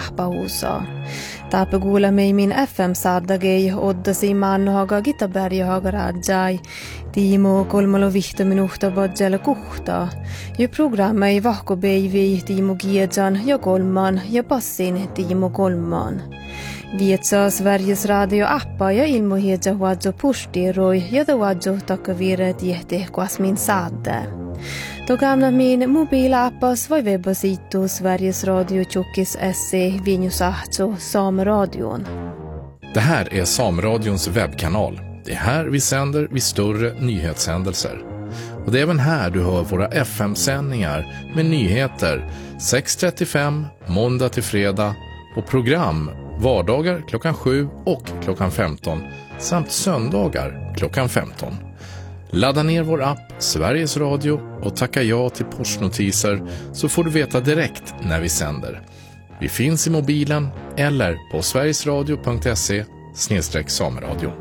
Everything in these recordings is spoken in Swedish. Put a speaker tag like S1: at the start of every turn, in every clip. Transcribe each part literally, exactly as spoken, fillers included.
S1: Stahpahusa. Tapegula mei min F M saddagei oddasi mannohaga gitaberjahaga rajai. Tiimo kolmalo vihto minuhta badjala kuhta. Ja programma ei vahko beivi Tiimo Giedjan ja kolman ja passin Tiimo kolman. Vietsa Sveriges Radio appa ja ilmohiedja huadjo pustiroi ja da huadjo takavire tiehti kuasmin sadde. Då gamla min mobilappas var webbasitu Sveriges Radio Tjockis S C Vinjusahto Sameradion.
S2: Det här är Sameradions webbkanal. Det är här vi sänder vid större nyhetshändelser. Och det är även här du hör våra F M-sändningar med nyheter sex trettiofem måndag till fredag och program vardagar klockan sju och klockan femton samt söndagar klockan femton. Ladda ner vår app Sveriges Radio och tacka ja till pushnotiser så får du veta direkt när vi sänder. Vi finns i mobilen eller på sverigesradio punkt se snedstreck sameradio.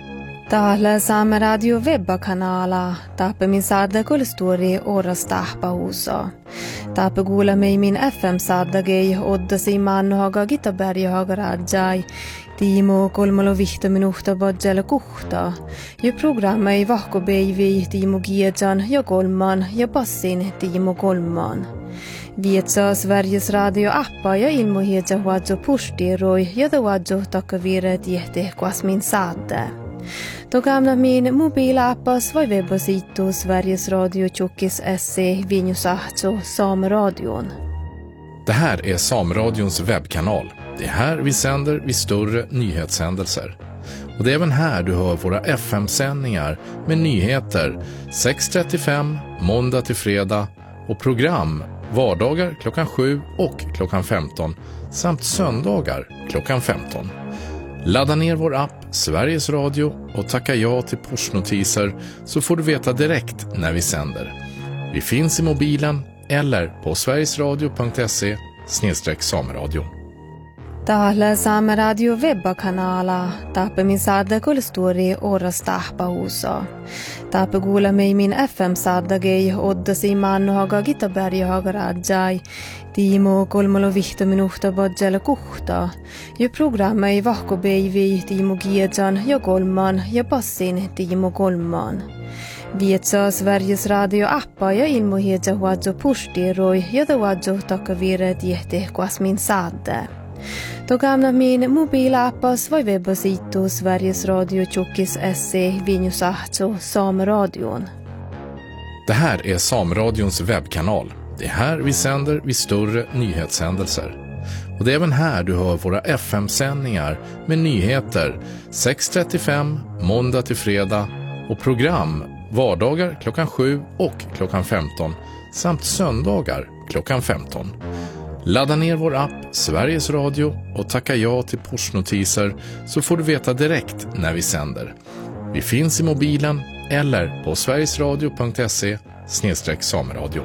S1: Täällä Saameradio webbakanala tape min sadda kulstori ora Stahpahusa. Tape kuule mei min F M saddagei oddasi mannohaga gitaberjahaga rajai. Tiimo kolmalo vihto minuhta badjala kuhta. Ja programma ei vahko beivi Tiimo Giedjan ja kolman ja passin Tiimo kolman. Vietsa Sveriges Radio appa ja ilmohiedja huadjo pustiroi ja da huadjo takavire tiehti kuasmin sadde. Då gamla min mobilappas var webbasitu Sveriges Radio Tjockis S C Vinjusahto Sameradion.
S2: Det här är Sameradions webbkanal. Det är här vi sänder vid större nyhetshändelser. Och det är även här du hör våra F M-sändningar med nyheter sex trettiofem måndag till fredag och program vardagar klockan sju och klockan femton samt söndagar klockan femton. Ladda ner vår app Sveriges Radio och tacka ja till pushnotiser så får du veta direkt när vi sänder. Vi finns i mobilen eller på sverigesradio punkt se snedstreck sameradio.
S1: Täällä Saameradio webbakanala tape min sadda kulstori ora Stahpahusa. Tape kuule mei min F M saddagei oddasi mannohaga gitaberjahaga rajai. Tiimo kolmalo vihto minuhta badjala kuhta. Ja programma ei vahko beivi Tiimo Giedjan ja kolman ja passin Tiimo kolman. Vietsa Sveriges Radio appa ja ilmohiedja huadjo pustiroi ja da huadjo takavire tiehti kuasmin sadde. Då gamla min mobilappas var webbasitu Sveriges Radio Tjockis S C Vinjusahto Sameradion.
S2: Det här är Sameradions webbkanal. Det är här vi sänder vid större nyhetshändelser. Och det är även här du hör våra F M-sändningar med nyheter sex trettiofem måndag till fredag och program vardagar klockan sju och klockan femton samt söndagar klockan femton. Ladda ner vår app Sveriges Radio och tacka ja till pushnotiser så får du veta direkt när vi sänder. Vi finns i mobilen eller på sverigesradio punkt se snedstreck sameradio.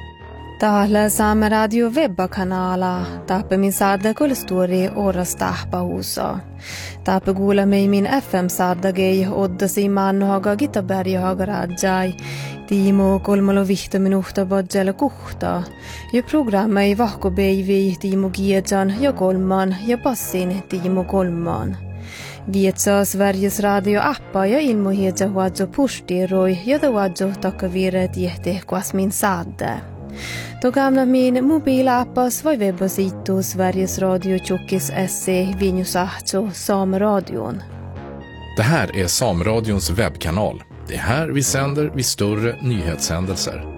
S1: Täällä Saameradio webbakanala tape min sadda kulstori ora Stahpahusa. Tape kuule mei min F M saddagei oddasi mannohaga gitaberjahaga rajai. Tiimo kolmalo vihto minuhta badjala kuhta. Ja programma ei vahko beivi Tiimo Giedjan ja kolman ja passin Tiimo kolman. Vietsa Sveriges Radio appa ja ilmohiedja huadjo pustiroi ja da huadjo takavire tiehti kuasmin sadde. Då gamla min mobilappas var webbasitu Sveriges Radio Tjockis S C Vinjusahto Sameradion.
S2: Det här är Sameradions webbkanal. Det är här vi sänder vid större nyhetshändelser.